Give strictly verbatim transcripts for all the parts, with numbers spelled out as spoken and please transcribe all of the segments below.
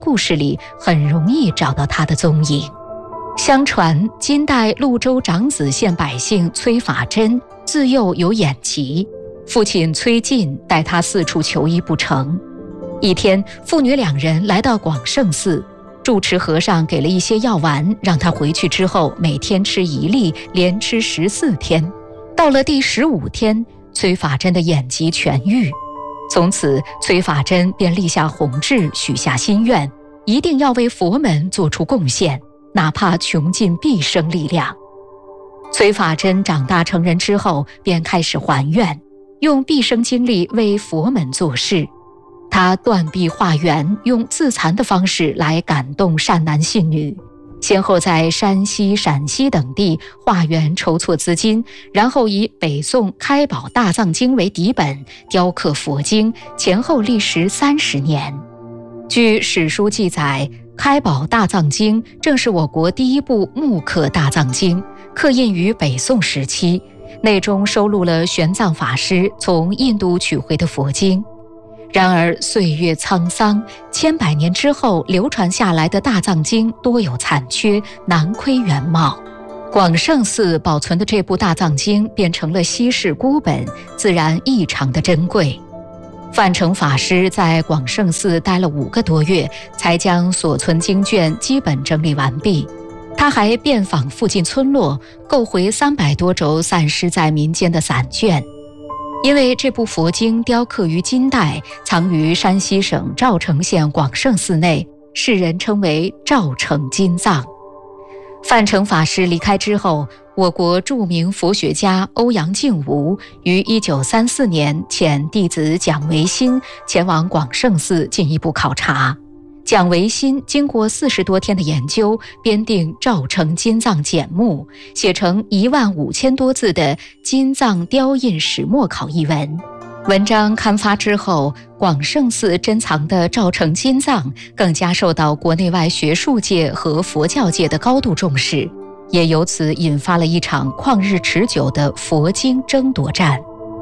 故事里很容易找到他的踪影。相传金代潞州长子县百姓崔法珍自幼有眼疾，父亲崔进带他四处求医不成。一天，父女两人来到广胜寺，住持和尚给了一些药丸，让他回去之后每天吃一粒，连吃十四天。到了第十五天，崔法珍的眼疾痊愈。从此，崔法珍便立下宏志，许下心愿，一定要为佛门做出贡献，哪怕穷尽毕生力量。崔法珍长大成人之后，便开始还愿，用毕生精力为佛门做事。他断臂化缘，用自残的方式来感动善男信女，先后在山西、陕西等地化缘筹措资金，然后以北宋开宝大藏经为底本，雕刻佛经，前后历时三十年。据史书记载，开宝大藏经正是我国第一部木刻大藏经，刻印于北宋时期，内中收录了玄奘法师从印度取回的佛经。然而岁月沧桑，千百年之后流传下来的大藏经多有残缺，难窥原貌。广胜寺保存的这部大藏经变成了稀世孤本，自然异常的珍贵。范成法师在广胜寺待了五个多月，才将所存经卷基本整理完毕。他还遍访附近村落，购回三百多轴散失在民间的散卷。因为这部佛经雕刻于金代，藏于山西省赵城县广胜寺内，世人称为赵城金藏。范成法师离开之后，我国著名佛学家欧阳靖吾于一九三四年遣弟子蒋维新前往广胜寺进一步考察。蒋维新经过四十多天的研究，编定《赵城金藏简目》，写成一万五千多字的《金藏雕印始末考》一文。文章刊发之后，广胜寺珍藏的赵城金藏更加受到国内外学术界和佛教界的高度重视，也由此引发了一场旷日持久的佛经争夺战。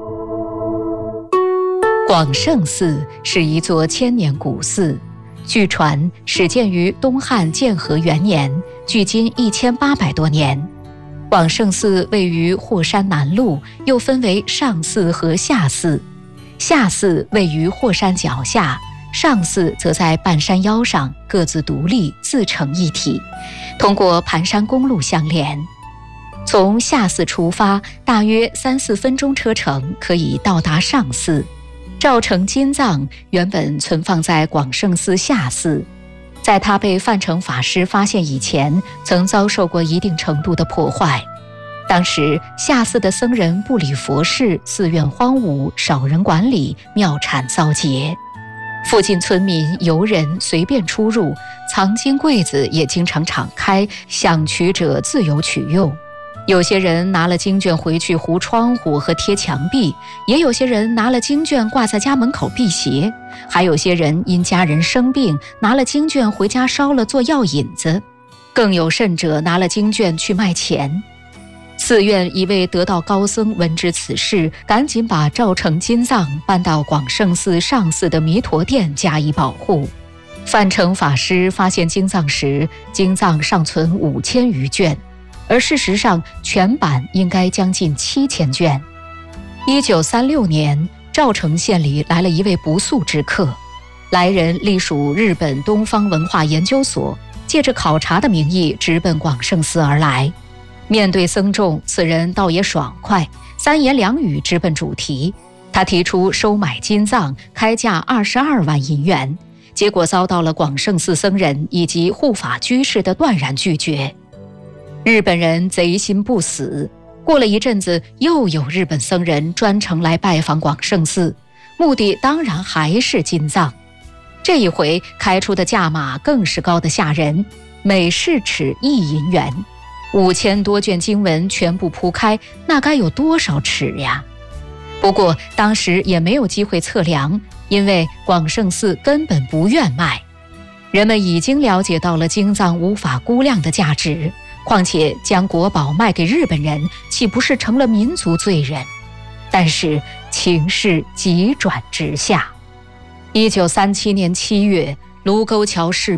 广胜寺是一座千年古寺，据传始建于东汉建和元年，距今一千八百多年。广胜寺位于霍山南麓，又分为上寺和下寺。下寺位于霍山脚下，上寺则在半山腰上，各自独立，自成一体，通过盘山公路相连。从下寺出发，大约三四分钟车程可以到达上寺。赵城金藏原本存放在广胜寺下寺，在它被范成法师发现以前，曾遭受过一定程度的破坏。当时下寺的僧人不理佛事，寺院荒芜，少人管理，庙产遭劫。附近村民游人随便出入，藏经柜子也经常敞开，想取者自由取用。有些人拿了经卷回去糊窗户和贴墙壁，也有些人拿了经卷挂在家门口辟邪，还有些人因家人生病，拿了经卷回家烧了做药引子，更有甚者拿了经卷去卖钱。寺院一位得道高僧闻知此事，赶紧把赵城金藏搬到广胜寺上寺的弥陀殿加以保护。范成法师发现经藏时，经藏尚存五千余卷，而事实上全版应该将近七千卷。一九三六年，赵城县里来了一位不速之客，来人隶属日本东方文化研究所，借着考察的名义直奔广胜寺而来。面对僧众，此人倒也爽快，三言两语直奔主题。他提出收买金藏，开价二十二万银元，结果遭到了广胜寺僧人以及护法居士的断然拒绝。日本人贼心不死，过了一阵子，又有日本僧人专程来拜访广胜寺，目的当然还是金藏。这一回开出的价码更是高得吓人，每试尺一银元，五千多卷经文全部铺开，那该有多少尺呀？不过当时也没有机会测量，因为广胜寺根本不愿卖。人们已经了解到了经藏无法估量的价值，况且将国宝卖给日本人，岂不是成了民族罪人？但是情势急转直下。一九三七年七月， 卢沟桥事